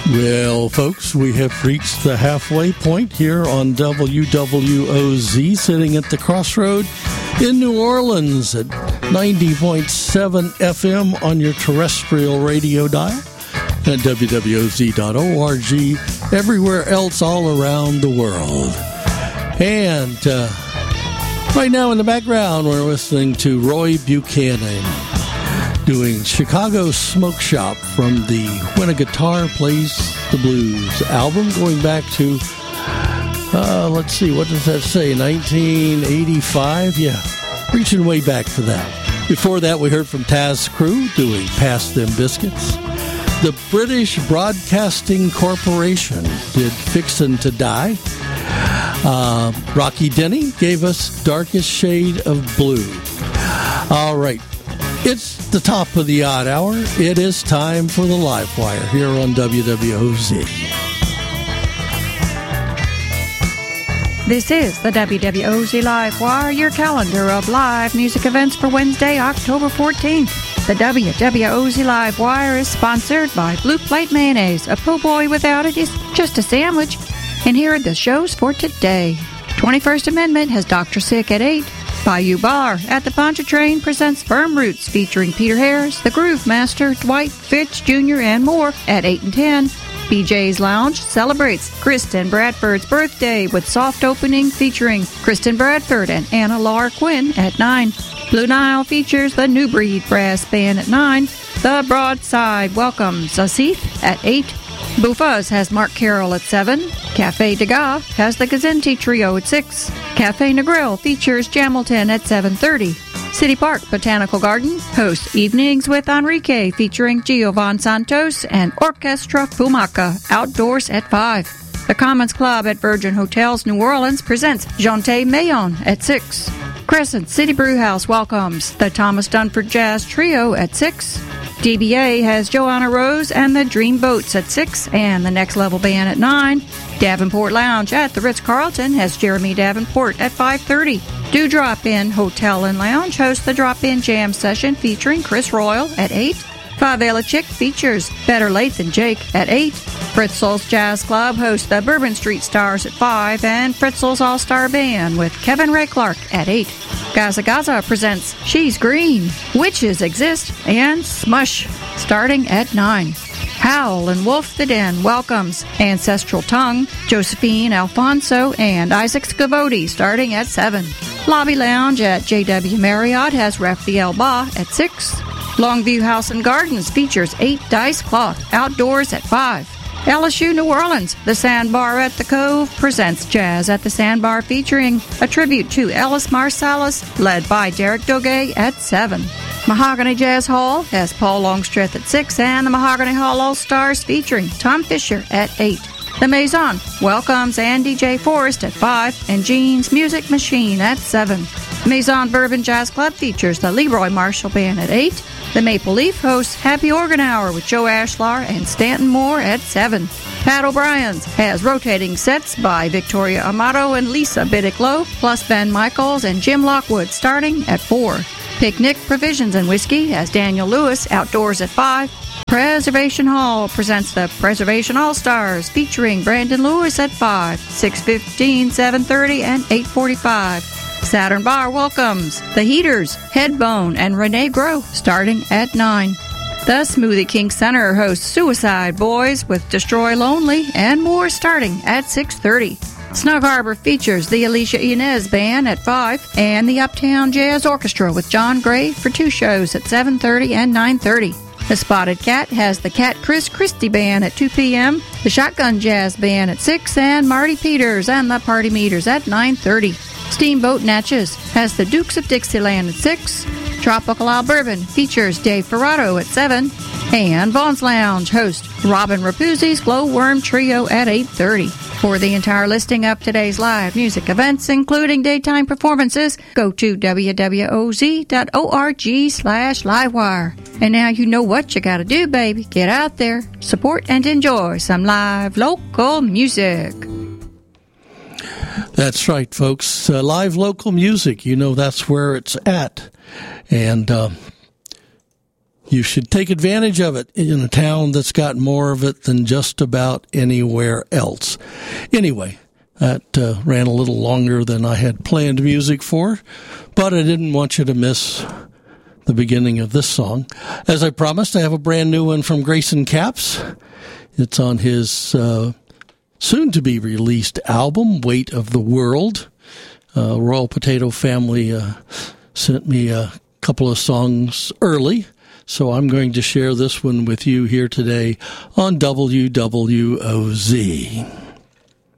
Well, folks, we have reached the halfway point here on WWOZ, sitting at the crossroad in New Orleans at 90.7 FM on your terrestrial radio dial at WWOZ.org, everywhere else all around the world. And right now in the background, we're listening to Roy Buchanan doing Chicago Smoke Shop from the When a Guitar Plays the Blues album, going back to, let's see, what does that say, 1985? Yeah, reaching way back for that. Before that, we heard from Taz Crew doing Pass Them Biscuits. The British Broadcasting Corporation did Fixin' to Die. Rocky Denny gave us Darkest Shade of Blue. All right. It's the top of the odd hour. It is time for the Live Wire here on WWOZ. This is the WWOZ Live Wire, your calendar of live music events for Wednesday, October 14th. The WWOZ Live Wire is sponsored by Blue Plate Mayonnaise. A po' boy without it is just a sandwich. And here are the shows for today. 21st Amendment has Dr. Sick at 8. Bayou Bar at the Pontchartrain presents Firm Roots featuring Peter Harris, the Groove Master, Dwight Fitch Jr., and more at 8 and 10. BJ's Lounge celebrates Kristen Bradford's birthday with soft opening featuring Kristen Bradford and Anna Laura Quinn at 9. Blue Nile features the New Breed Brass Band at 9. The Broadside welcomes Asif at 8. Buffa's has Mark Carroll at 7. Cafe Degas has the Gazenti Trio at 6. Cafe Negril features Jamilton at 7:30. City Park Botanical Garden hosts Evenings with Enrique featuring Giovan Santos and Orchestra Fumaca outdoors at 5. The Commons Club at Virgin Hotels New Orleans presents Jonte Mayon at 6. Crescent City Brewhouse welcomes the Thomas Dunford Jazz Trio at 6. DBA has Joanna Rose and the Dream Boats at 6, and the Next Level Band at 9. Davenport Lounge at the Ritz-Carlton has Jeremy Davenport at 5:30. Dewdrop Inn Hotel and Lounge hosts the Drop-In Jam Session featuring Chris Royal at 8. Favela Chick features Better Late Than Jake at 8. Fritzl's Jazz Club hosts the Bourbon Street Stars at 5, and Fritzl's All-Star Band with Kevin Ray Clark at 8. Gaza Gaza presents She's Green, Witches Exist, and Smush, starting at 9. Howl and Wolf the Den welcomes Ancestral Tongue, Josephine Alfonso, and Isaac Scavoti, starting at 7. Lobby Lounge at JW Marriott has Raphael Ba at 6. Longview House and Gardens features 8 Dice Cloth, outdoors at 5. LSU New Orleans, the Sandbar at the Cove, presents Jazz at the Sandbar featuring a tribute to Ellis Marsalis, led by Derek Doge at 7. Mahogany Jazz Hall has Paul Longstreth at 6, and the Mahogany Hall All-Stars featuring Tom Fisher at 8. The Maison welcomes Andy J. Forrest at 5, and Gene's Music Machine at 7. Maison Bourbon Jazz Club features the Leroy Marshall Band at 8. The Maple Leaf hosts Happy Organ Hour with Joe Ashlar and Stanton Moore at 7. Pat O'Brien's has rotating sets by Victoria Amato and Lisa Biddick-Lowe, plus Ben Michaels and Jim Lockwood starting at 4. Picnic Provisions and Whiskey has Daniel Lewis outdoors at 5. Preservation Hall presents the Preservation All-Stars featuring Brandon Lewis at 5, 6:15, 7:30, and 8:45. Saturn Bar welcomes The Heaters, Headbone, and Renee Groh starting at 9. The Smoothie King Center hosts Suicide Boys with Destroy Lonely and more starting at 6:30. Snug Harbor features the Alicia Inez Band at 5 and the Uptown Jazz Orchestra with John Gray for 2 shows at 7:30 and 9:30. The Spotted Cat has the Cat Chris Christie Band at 2 p.m., the Shotgun Jazz Band at 6, and Marty Peters and the Party Meters at 9:30. Steamboat Natchez has the Dukes of Dixieland at 6. Tropical Alberban features Dave Ferrato at 7. And Vaughn's Lounge hosts Robin Rapuzzi's Glowworm Trio at 8:30. For the entire listing of today's live music events, including daytime performances, go to wwoz.org/livewire. And now you know what you gotta do, baby. Get out there, support and enjoy some live local music. That's right, folks. Live local music, you know that's where it's at. And you should take advantage of it in a town that's got more of it than just about anywhere else. Anyway, that ran a little longer than I had planned music for, but I didn't want you to miss the beginning of this song. As I promised, I have a brand new one from Grayson Capps. It's on his soon-to-be-released album, Weight of the World. Royal Potato Family sent me a couple of songs early, so I'm going to share this one with you here today on WWOZ.